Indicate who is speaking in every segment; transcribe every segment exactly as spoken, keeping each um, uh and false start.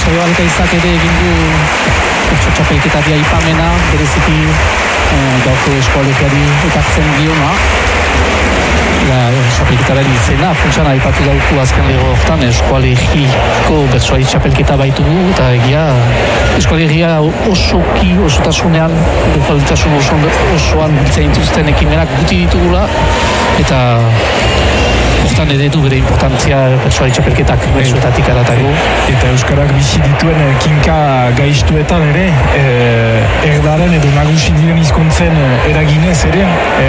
Speaker 1: saio aleta izak ere egin du bertso txapelketaria ipamena, bereziki gaurko eskoalegiari ekartzen diona. Txapelketaren izena, funtsan aipatu dauku azken lego hortan, eskoalegiko bertsoari txapelketa baitu du, eta egia eskoalegia osoki, osotasunean, bertsoalitasun osoan biltzen dituzten ekimenak guti ditugula, eta hortan ere du bere importantzia bertsoari txapelketak bertsoetatik aratago.
Speaker 2: Eta Euskarak bizi dituen kinka gaiztuetan ere, erdaren edo nagusi diren hizkuntzen eraginez ere,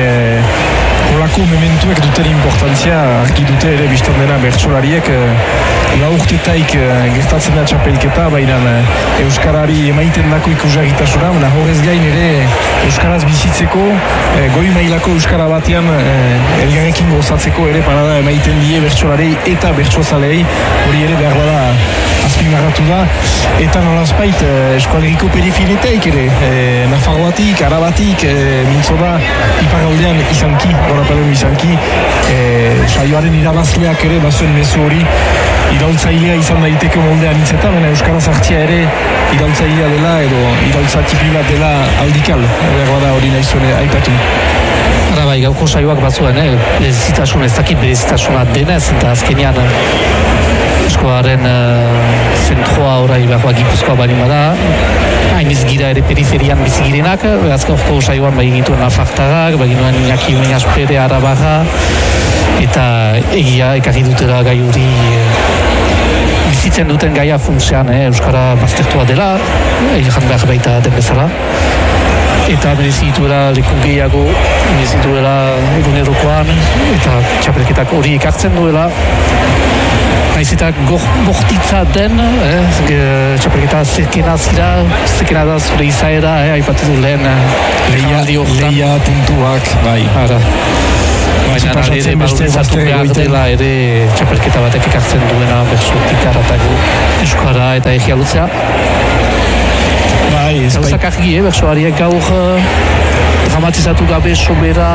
Speaker 2: holako mementuek duten importantzia argi dute ere biztan dena bertsolariek lau urtetaik gertatzen da txapelketa, baina Euskarari emaiten dako ikusgarritasuna, baina horrez gain ere Euskaraz bizitzeko, goi mailako Euskara batean elgarrekin gozatzeko ere parada emaiten die bertsolari eta bertsozalei, hori ere behar bada azpimarratu da, eta nolazpait eskoalegiko perifineteik ere, Nafarroatik, Arabatik, mintzo da, iparraldean izanki, horaparen izanki, saioaren irabazleak ere bazuen mezu hori, iraultzailea izan daiteke moldean itzeta, baina Euskaraz hartzia ere iraultzailea dela edo iraultza tipi bat dela aldikal, behar bada hori nahi zuen aipatu.
Speaker 1: Ara bai, gauko saioak batzuen, eh? berezitasun ez dakit berezitasuna denez, eta azkenean eskoaren uh, zentroa orai beharkoa Gipuzkoa bali bada, hainiz gira ere periferian bizigirenak, azkauzko saioan bai gintuen Nafartarrak, bai gintuen Iñaki Umeñaspere, Arabaga, eta egia ekarri dutela gai hori bizitzen duten gaia funtzean, eh? Euskara baztertua dela, egin behar baita den bezala. Eta merezituela leku gehiago, merezituela egunerokoan, eta txapelketak hori ekartzen duela. Naiz eta bortitza den, eh, txapelketa zerkena zira, zerkena da zure izaera, eh, aipatu du lehen leia,
Speaker 2: leia puntuak, bai.
Speaker 1: Ara. Baina ere baldintzatu behar dela ere txapelketa batek ekartzen duena bertsotik aratago Euskara eta egia lutzea.
Speaker 2: Bai, ez bai.
Speaker 1: Gauzak argi, eh, bertsoariek gaur dramatizatu gabe sobera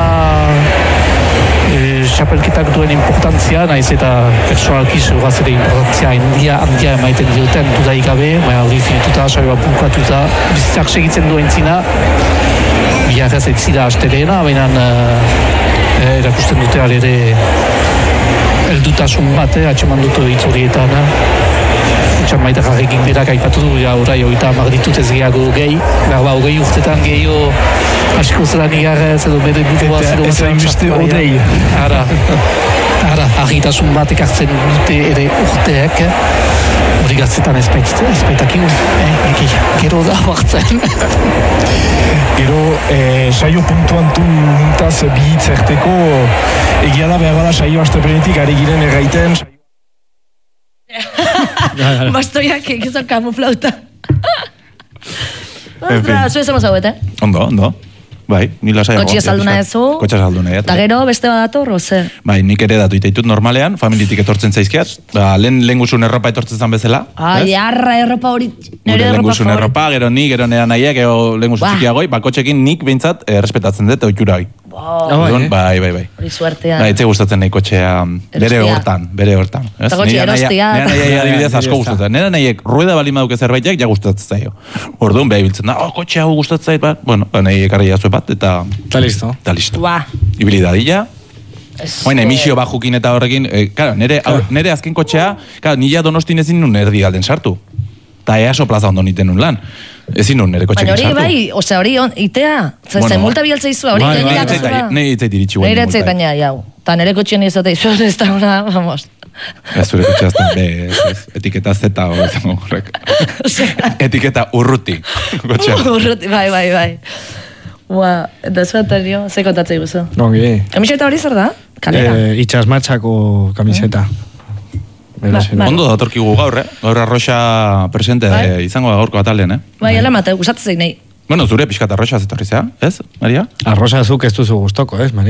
Speaker 1: E, txapelketak duen importantzia, naiz eta persoalki seguraz ere importantzia handia, handia emaiten dioten dudaik gabe, baina hori finituta, saioa punkatuta, bizitzak segitzen duen zina, biharrez ez zira astereena, baina e, erakusten dute alere eldutasun bat, eh, atxeman dut hitz horietan. Utsan maita jarrekin berak aipatu du, ja orai horita magditut ez gehiago gehi, garba hogei urtetan gehiago asko zelan igarrez edo bere buruaz edo
Speaker 2: ez hainbeste odei.
Speaker 1: Ara, ara, argitasun bat ekartzen dute ere urteek, hori gaztetan ez baitakigu, eh, gero da hartzen.
Speaker 2: Gero, eh, saio puntuantu muntaz bihitz erteko, egia da behar bada saio astepenetik ari giren erraiten.
Speaker 3: Bastoiak egizan kamuflauta. Ostra, zu ezamos hauet, eh?
Speaker 4: Ondo, ondo. Bai, nila saia.
Speaker 3: Kotxia salduna ezu.
Speaker 4: Kotxia salduna, ja.
Speaker 3: Eta gero beste badator, oze?
Speaker 4: Bai, nik ere datu itaitut normalean, familitik etortzen zaizkiat. Ba, lehen lehen guzun erropa etortzen zan bezala.
Speaker 3: Ai, arra erropa hori.
Speaker 4: Nire lehen guzun erropa, gero ni, gero nera nahiak, gero lehen guzun txikiagoi, ba, kotxekin nik behintzat errespetatzen dut, oitura hoi.
Speaker 3: Wow.
Speaker 4: Bai, bai, bai.
Speaker 3: Hori suertea.
Speaker 4: Bai, etxe gustatzen nahi kotxea bere hortan, bere hortan.
Speaker 3: Eta kotxea erostia.
Speaker 4: Nera nahiak adibidez asko gustatzen. Nera nahiak rueda bali maduke zerbaitek, ja gustatzen zaio. Orduan, beha biltzen da, oh, kotxea hau gustatzen zait, bat. Bueno, nahi ekarri jazue bat, eta...
Speaker 2: Ta listo.
Speaker 4: Ta listo.
Speaker 3: Ba.
Speaker 4: Ibili dadila. Oina, emisio bajukin eta horrekin, eh, claro, nere, claro. nere azken kotxea, claro, nila Donostin ezin nun erdi galden sartu. Ta easo plaza ondo niten nun lan. Ezin nun nere kotxekin sartu.
Speaker 3: Baina hori bai, osea hori itea, zen multa bialtza izua, hori
Speaker 4: gainera. Nire itzait iritsi guen.
Speaker 3: Nire itzait gainera, jau. Ta nire kotxean izate izua, ez da una, vamos.
Speaker 4: Ez zure kotxea azten, be, etiketa zeta horrek. Etiketa urruti.
Speaker 3: Urruti, bai, bai, bai. Ua, eta ez bat ario, ze kontatzei guzu.
Speaker 2: Ongi.
Speaker 3: Kamiseta hori zer da? Kalera?
Speaker 2: Itxasmatxako kamiseta.
Speaker 4: Ondo datorkigu gaur, eh? Gaur arroxa presente izango da gaurko atalean, eh?
Speaker 3: Bai, ala mata, gustatzen nahi.
Speaker 4: Bueno, zure pixkat arroxa zetorri zea, ez, Maria?
Speaker 2: Arroxa zuk ez duzu gustoko, ez, Maria?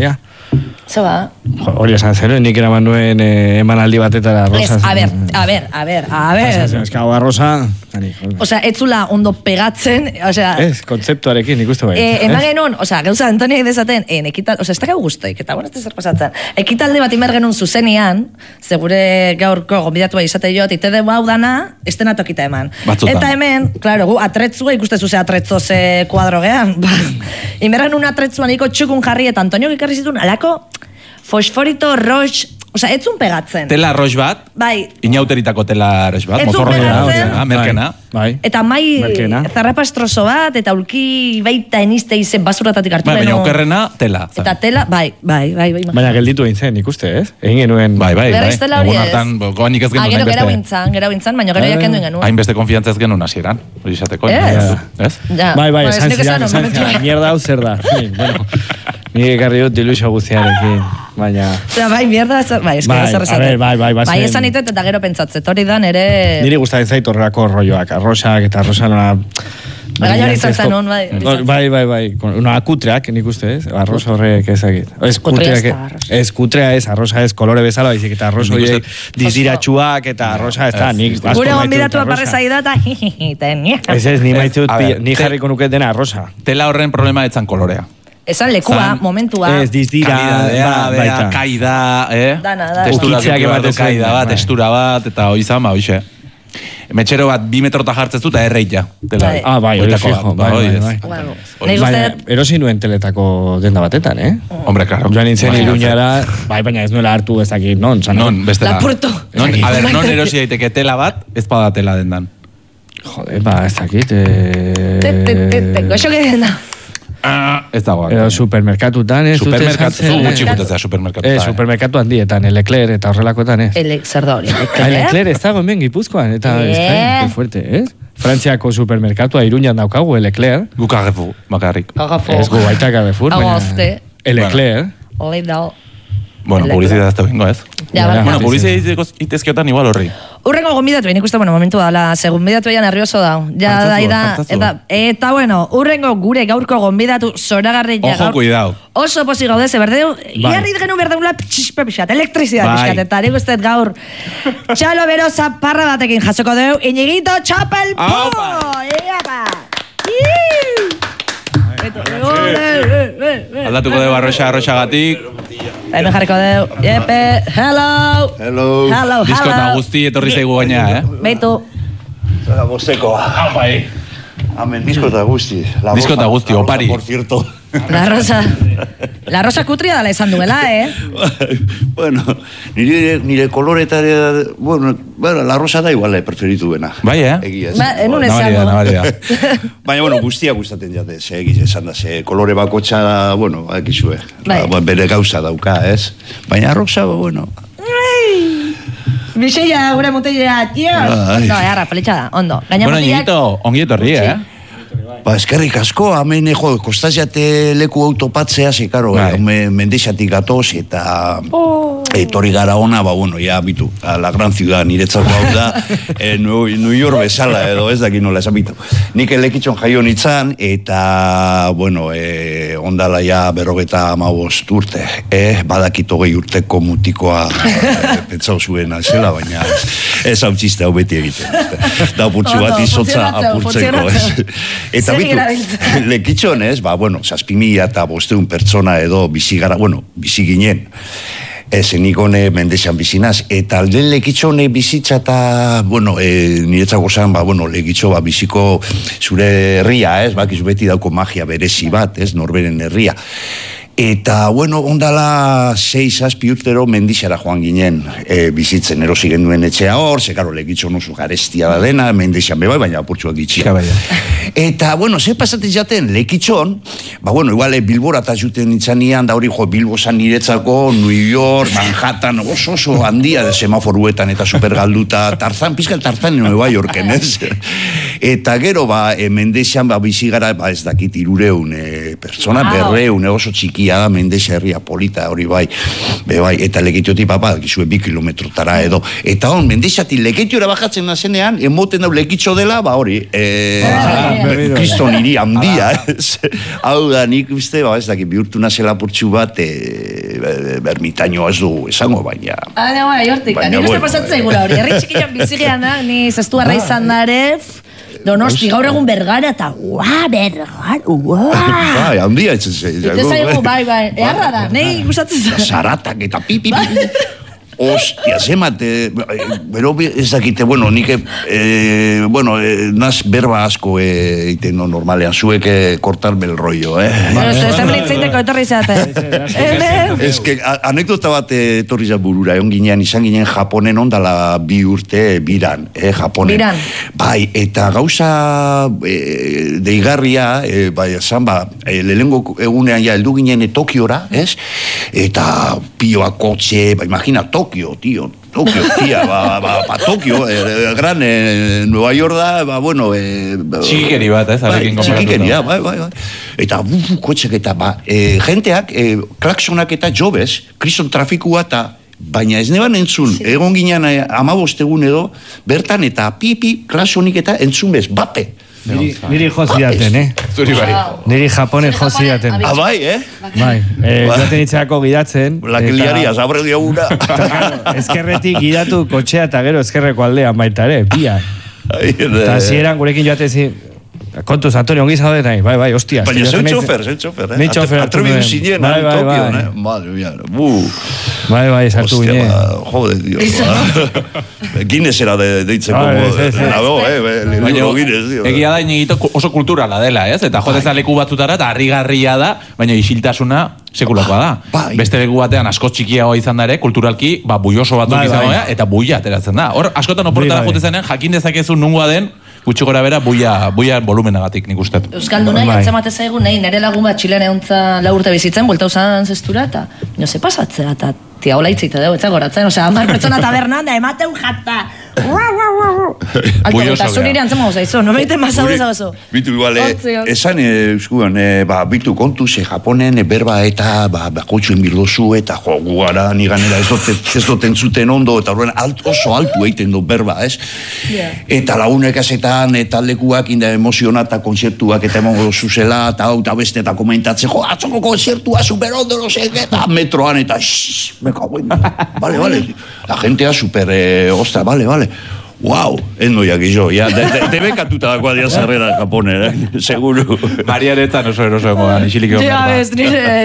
Speaker 3: Zeba?
Speaker 2: Hori esan zen, nik eraman nuen emanaldi batetara arroza.
Speaker 3: Ez, a ber, a ber, a ber, a ber.
Speaker 2: Ez hau arroza...
Speaker 3: Osea, etzula ondo pegatzen, osea...
Speaker 2: Ez, kontzeptuarekin ikustu bai.
Speaker 3: Eman genuen, osea, gauza Antoniak dezaten, ekital, osea, ez da gau guztoik, eta bueno, ez da zer pasatzen. Ekitalde bat imer genuen zuzenian, segure gaurko gonbidatu bai izate jot, ite de hau dana, estenatokita eman.
Speaker 4: Batzutan.
Speaker 3: Eta hemen, klaro, gu atretzua ikuste zuze atretzo ze kuadro gehan. Imerren un atretzua niko txukun jarri eta Antoniok ikarri zituen, alako fosforito rox, osea, etzun pegatzen.
Speaker 4: Tela rox bat,
Speaker 3: bai.
Speaker 4: Inauteritako tela rox bat,
Speaker 3: Etzun pegatzen.
Speaker 4: merkena.
Speaker 2: Bai.
Speaker 3: Eta mai
Speaker 2: Merkena.
Speaker 3: zarrapastroso bat, eta ulki baita eniste izen basuratatik hartu
Speaker 4: Bai, baina
Speaker 3: beno.
Speaker 4: okerrena, tela.
Speaker 3: Eta tela, bai, bai, bai, bai.
Speaker 2: Baina gelditu egin zen, ikuste, ez? Egin genuen...
Speaker 4: Bai, bai, bai.
Speaker 3: Berriz tela hori
Speaker 4: Egun
Speaker 3: ez.
Speaker 4: hartan, bo, goanik ez
Speaker 3: Ah,
Speaker 4: genuen
Speaker 3: gero gero
Speaker 4: hainbeste.
Speaker 3: bintzan, gero bintzan, baina gero jaken duen genuen.
Speaker 4: Hainbeste konfiantza ez genuen hasieran, hori izateko.
Speaker 3: Ez.
Speaker 4: Ez?
Speaker 3: Ja.
Speaker 2: Bai, bai,
Speaker 3: Ba,
Speaker 2: esan
Speaker 3: ez nik
Speaker 2: zidan,
Speaker 3: esan,
Speaker 2: esan
Speaker 3: momentu-
Speaker 2: zidan, mierda hau zer da. Sí, bueno, nik ekarri dut ilusio guztiarekin, baina...
Speaker 3: Osea, bai, mierda, zer- bai, eski
Speaker 2: Bai,
Speaker 3: zer
Speaker 2: a
Speaker 3: esaten.
Speaker 2: ver, bai, bai, bazen-
Speaker 3: Bai, esan itet eta gero pentsatzet, hori da nere...
Speaker 2: Niri gustatzen zait horrelako rolloak, arrosak eta arrosana...
Speaker 3: Gaina hori izan zen hon, bai.
Speaker 2: Bai, bai, bai, una kutreak, nik uste ez, arroz horrek ezakit. Ez
Speaker 3: Kutrea ez
Speaker 2: kutreak,
Speaker 3: da arroz.
Speaker 2: ez kutrea ez, arroza ez kolore bezala, baizik eta arroz
Speaker 4: Nik
Speaker 2: horiek
Speaker 4: uste-
Speaker 2: diziratxuak eta arroza ez da,
Speaker 4: Ez,
Speaker 2: nik
Speaker 4: ez,
Speaker 2: asko
Speaker 3: Gure
Speaker 2: maite dut
Speaker 3: gonbidatua
Speaker 2: arroza.
Speaker 3: parreza da eta jijijiten.
Speaker 2: Ez ez, ni maite dut,
Speaker 4: A
Speaker 2: pila-
Speaker 4: ver,
Speaker 2: ni
Speaker 4: te-
Speaker 2: jarriko nuke dena arroza.
Speaker 4: Tela horren problema etzan kolorea.
Speaker 3: Esan lekua,
Speaker 4: Zan-
Speaker 3: momentua.
Speaker 2: Ez, dizdira,
Speaker 4: Kalidadea,
Speaker 2: ba-
Speaker 4: bea,
Speaker 2: baita.
Speaker 4: kaida, eh?
Speaker 3: Dana, dana.
Speaker 4: Testura
Speaker 2: Ukitzeak
Speaker 4: eduki behar du,
Speaker 2: ematen zuen,
Speaker 4: kaida bat,
Speaker 2: bai.
Speaker 4: testura bat, eta hoi zan, ba, hoixe. Metxero bat, bi metrota jartzez dut, eta erreita. Tela.
Speaker 3: Bai.
Speaker 2: Ah, bai, hori
Speaker 4: Hoitako
Speaker 2: fijo,
Speaker 4: bat,
Speaker 2: bai,
Speaker 4: hoi
Speaker 2: bai,
Speaker 4: ez.
Speaker 2: bai.
Speaker 3: Bueno,
Speaker 4: Hori.
Speaker 3: nik
Speaker 2: Baina,
Speaker 3: uste...
Speaker 2: erosi nuen teletako denda batetan, eh?
Speaker 4: Hombre, claro.
Speaker 2: Joan nintzen
Speaker 4: Imaginatzen.
Speaker 2: Iruñara, bai, baina ez nuela hartu ezakit, non, zan.
Speaker 4: Non, bestela.
Speaker 3: Lapurto.
Speaker 4: Non, a ber, non erosi daiteke tela bat, ez bada tela dendan.
Speaker 2: Jode, ba, ez dakit, eh...
Speaker 3: Te, te, te, te, goxo gehen da.
Speaker 4: Ah, ez dago.
Speaker 2: Edo supermerkatutan, ez dute
Speaker 4: Supermerkatu, zu
Speaker 2: jartzen,
Speaker 4: gutxi
Speaker 2: eh?
Speaker 4: gutetzea supermerkatu.
Speaker 2: Eh, supermerkatu handietan, Leclerc eta horrelakoetan, ez?
Speaker 3: Ele, zer da hori?
Speaker 2: Ah, Leclerc ez dago hemen Gipuzkoan, eta
Speaker 3: Eh.
Speaker 2: ez que fuerte, ez? Frantziako supermerkatua Iruñan daukagu, Leclerc.
Speaker 4: Guk Carrefour, bakarrik.
Speaker 3: Agafo.
Speaker 2: Ez gu baita Carrefour, baina...
Speaker 3: Agozte.
Speaker 2: Leclerc.
Speaker 3: Olei da.
Speaker 4: Bueno,
Speaker 3: Leclerc.
Speaker 4: publizidad ez da bengo, ez?
Speaker 3: Ja,
Speaker 2: Ja,
Speaker 3: bai.
Speaker 4: Bueno,
Speaker 2: sí,
Speaker 4: publizidad itezkiotan igual horri.
Speaker 3: Urrengo gonbidatu, nik uste, bueno, momentu dala, ze gonbidatu ean nervioso da. Ja,
Speaker 4: Jartzazu,
Speaker 3: da, da,
Speaker 4: jartzazu.
Speaker 3: eta, eta, bueno, urrengo gure gaurko gonbidatu zoragarri ja
Speaker 4: Ojo,
Speaker 3: gaur.
Speaker 4: cuidao.
Speaker 3: Oso posi gaude, ze berdeu,
Speaker 2: Bai.
Speaker 3: iarrit genu berdeula txispe pixat, elektrizidad
Speaker 4: Bai.
Speaker 3: pixat, eta nik uste gaur txalo beroza parra batekin jasoko deu, Iñiguito Txapelpo!
Speaker 4: Aupa!
Speaker 3: Ia ba! Iiii! Eto, ole, eh, eh, eh.
Speaker 4: Aldatuko dugu arroxa arroxagatik.
Speaker 3: Hemen jarriko deu, jepe, hello!
Speaker 5: Hello.
Speaker 3: Hello,
Speaker 4: Disko eta
Speaker 3: hello!
Speaker 4: guzti etorri zaigu gaina, eh?
Speaker 3: Beitu,
Speaker 5: Zara bostekoa.
Speaker 4: bai.
Speaker 5: Amen, disko eta guzti. La
Speaker 4: Disko eta
Speaker 5: rosa-
Speaker 4: guzti,
Speaker 5: la rosa,
Speaker 4: opari.
Speaker 5: Por cierto.
Speaker 3: la rosa, la rosa kutria dala esan duela, eh?
Speaker 5: bueno, nire, nire koloretare, bueno, bueno, la rosa da igual, eh, preferitu bena.
Speaker 4: Bai, eh?
Speaker 5: Egia
Speaker 3: Ba, enun
Speaker 4: Nabari da,
Speaker 3: esango.
Speaker 4: nabari da.
Speaker 5: Baina, bueno, guztia gustatzen jate, ze egiz esan da, ze kolore bakotxa, bueno, ekizue,
Speaker 3: Bai.
Speaker 5: ba, bere gauza dauka, ez? Baina rosa, ba, bueno,
Speaker 3: Bixeia, gure mutilea, tio!
Speaker 5: Bai.
Speaker 3: Ondo, jarra, pelitxa da, ondo. Gaina
Speaker 4: Bueno,
Speaker 3: mutilak...
Speaker 4: Iñiguito, ongi etorri, eh?
Speaker 5: ba, eskerrik asko, hemen, eh, jo, kostazjate leku autopatzea, ze, karo,
Speaker 4: Bai.
Speaker 5: eh, mendexatik gatoz, eta...
Speaker 3: Oh.
Speaker 5: etorri gara ona, ba, bueno, ya, bitu, a la gran ciudad, niretzako hau da, eh, New, New York bezala, edo ez dakit nola esan bitu. Nik elekitxon jaio nitzan, eta, bueno, eh, ondala ja berrogeta amabost urte, eh, badakito gehi urteko mutikoa eh, pentsau zuena zela, baina ez hau txiste hau beti egiten. Da purtsu bat
Speaker 3: Ondo,
Speaker 5: izotza
Speaker 3: funtzionatzen,
Speaker 5: apurtzeko, ez.
Speaker 3: funtzionatzen.
Speaker 5: Eta
Speaker 3: Zer
Speaker 5: bitu,
Speaker 3: erabiltzen.
Speaker 5: lekitxon, ez, ba, bueno, zazpimila eta bosteun pertsona edo bizi gara, bueno, bizi ginen. Ez, nik hone mendexan bizinaz. Eta alden lekitxone bizitza eta, bueno, e, niretzako zan, ba, bueno, lekitxo, ba, biziko zure herria, ez, bakizu beti dauko magia berezi bat, ez, norberen herria. Eta, bueno, ondala seis azpi urtero mendixara joan ginen e, bizitzen erosi genuen etxea hor, ze karo lekitxo nozu garestia da dena, mendixan bebai, baina apurtxuak ditxia. Eta, bueno, ze pasatzen jaten lekitxon, ba, bueno, igual eh, Bilbora eta juten nitzanian, da hori jo, Bilbo zan niretzako, New York, Manhattan, oso oso handia de semaforuetan eta supergalduta, Tarzan, pizkal Tarzan Nueva Yorken, ez? Eta gero, ba, e, mendixan, ba, bizi gara, ba, ez dakit, irureun e, pertsona,
Speaker 3: Wow.
Speaker 5: berreun, e, oso txiki txikia, mendexa herria polita, hori bai, be bai, eta leketiotik papa, gizue bi kilometrotara edo, eta hon, mendexatik leketiora bajatzen nazenean, emoten dau lekitxo dela, ba hori, e, kriston hiri handia, hau da, nik uste, ba, ez dakit, bihurtu nazela purtsu bat, e, bermitainoa ez du esango, baina...
Speaker 3: Baina, bai, hortik, nik uste pasatzen gura hori, herri txikian bizigean, ni zestu arra izan dare, Donosti, gaur egun Bergara, eta ua, Bergara, ua.
Speaker 5: Bai, handia ez ez.
Speaker 3: Ite zaigu, bai, bai, eharra da, nahi gustatzen zen.
Speaker 5: Zaratak eta pipi, pipi. Ostia, zemat, bero ez dakite, bueno, nik, eh, bueno, eh, naz berba asko egiten, no, normalean, zuek eh, kortarme el rollo, eh?
Speaker 3: Pero ez emlitzeiteko etorri zeate.
Speaker 5: Ez que, anekdota bat etorri zat burura, egon ginean, izan ginen Japonen ondala bi urte biran, eh, Japonen.
Speaker 3: Biran.
Speaker 5: Bai, eta gauza eh, deigarria, eh, bai, esan, ba, eh, lehengo egunean ja, heldu ginen eh, Tokiora, ez? Eta pioa kotxe, ba, imagina, Tokio, tío, Tokio, tía, ba, ba, ba Tokio, eh, gran, eh, Nueva York da, ba, bueno... Eh,
Speaker 4: txikikeri bat, ez, arekin
Speaker 5: bai, txikikeri, bai, bai, bai. Eta, buf, kotxek eta, ba, eh, jenteak, eh, klaksonak eta jobez, kriston trafikua eta, baina ez neban entzun, sí. Egon ginean eh, amabostegun edo, bertan eta pipi, klasonik eta entzun bez, bape.
Speaker 6: Niri, niri jozidaten, eh?
Speaker 4: Zuri bai.
Speaker 6: Niri Japonen jozidaten.
Speaker 5: Ah, bai, eh?
Speaker 6: Bai, eh, joaten itxako gidatzen.
Speaker 5: La que liaria, sabre dioguna.
Speaker 6: Ezkerretik gidatu kotxea eta gero ezkerreko aldean baita ere, bia. Eta zieran gurekin joaten zi... Kontuz, Antonio, ongi zaude nahi, bai, bai, hostia.
Speaker 5: Baina zeu txofer, zeu txofer, eh?
Speaker 6: Nei txofer hartu
Speaker 5: Atrebidu zinen,
Speaker 6: bai, bai,
Speaker 5: Tokio,
Speaker 6: bai.
Speaker 5: eh? Madre mía, buh.
Speaker 6: Bai, bai, sartu
Speaker 5: Hostia,
Speaker 6: gine.
Speaker 5: ba, jode, tío. Guinnessera de, deitzeko,
Speaker 6: Ah, ez, ez, ez.
Speaker 5: nago, eh? Libro Guinness, tío.
Speaker 4: Egia da, inegito oso kulturala dela, ez? Eta jodeza leku batzutara, eta harrigarria da, baina isiltasuna sekulakoa da.
Speaker 5: Bai.
Speaker 4: Beste leku batean asko txikiagoa izan da ere, kulturalki, ba, buioso batzuk
Speaker 6: Bai,
Speaker 4: izango
Speaker 6: bai.
Speaker 4: da, eta buia ateratzen da. Hor, askotan oportara
Speaker 6: Bai, bai.
Speaker 4: jute zenean, jakin dezakezu nungoa den, gutxi gora bera, buia, buia volumenagatik, nik uste.
Speaker 3: Euskalduna
Speaker 6: Bai.
Speaker 3: jantzamate zaigu, nahi nire lagun bat Txilean eguntza lau urte bizitzen, buelta usan zestura, eta no se pasatzea, eta tia hola itzita dugu, etzagoratzen, osea, hamar pertsona tabernan, da emateu jata.
Speaker 4: Buioso
Speaker 3: Eta zurire antzamago zaizu, no behiten masau ezagozu.
Speaker 5: Bitu igual, eh, esan, eh, euskuan, eh, ba, bitu kontu, ze Japonen, eh, berba eta, ba, bakotxuen birdozu, eta jo, gugara, niganera, ez doten, ez doten zuten ondo, eta horren alt, oso altu egiten du berba, ez?
Speaker 3: Yeah.
Speaker 5: Eta lagunek azetan, eta aldekuak, inda emozionata, konzertuak, eta emongo zuzela, eta hau, eta beste, eta komentatzen, jo, atzoko konzertua, super ondo, no sé, eta metroan, eta, shhh, me cago en, vale, vale, la gentea super, eh, ostra, vale, vale. Wow, ez noiak izo, ja, debekatuta dagoa dia zerrera Japonen, eh? Seguro.
Speaker 4: Mariaretzan oso eroso emoan, isilik egon
Speaker 3: Ja,
Speaker 4: behar da.
Speaker 3: ez, nire...